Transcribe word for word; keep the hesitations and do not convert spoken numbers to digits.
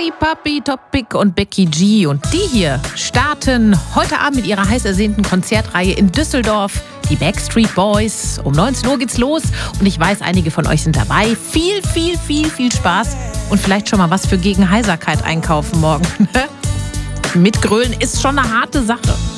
Party Papi, Topic und Becky G. Und die hier starten heute Abend mit ihrer heiß ersehnten Konzertreihe in Düsseldorf. Die Backstreet Boys. Um neunzehn Uhr geht's los. Und ich weiß, einige von euch sind dabei. Viel, viel, viel, viel Spaß. Und vielleicht schon mal was für gegen Heiserkeit einkaufen morgen. Mitgrölen ist schon eine harte Sache.